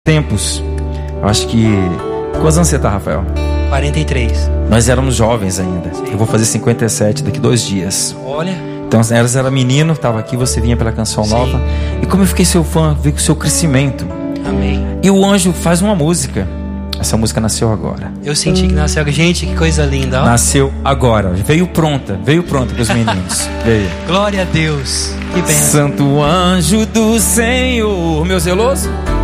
tempos. Eu acho que... Quantos anos você tá, Rafael? 43. Nós éramos jovens ainda. Sim. Eu vou fazer 57 daqui 2 dias. Olha. Então, elas era menino, tava aqui, você vinha pela Canção Sim. Nova. E como eu fiquei seu fã, vi com o seu crescimento. Amém. E o anjo faz uma música. Essa música nasceu agora. Eu senti que nasceu. Gente, que coisa linda, ó. Nasceu agora. Veio pronta com os meninos. Veio. Glória a Deus. Que bênção. Santo anjo do Senhor, meu zeloso.